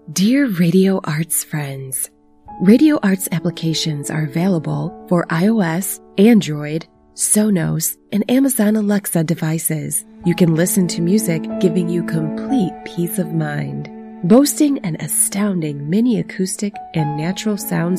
Dear Radio Arts friends, Radio Arts applications are available for iOS, Android, Sonos, and Amazon Alexa devices. You can listen to music giving you complete peace of mind. Boasting an astounding mini acoustic and natural sounds